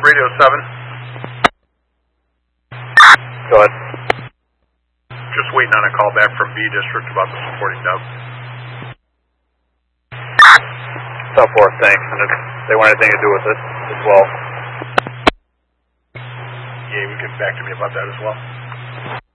Radio 7. Go ahead. Just waiting on a call back from B District about the supporting dub. South 4, thanks. And if they want anything to do with it as well. Yeah, you can get back to me about that as well.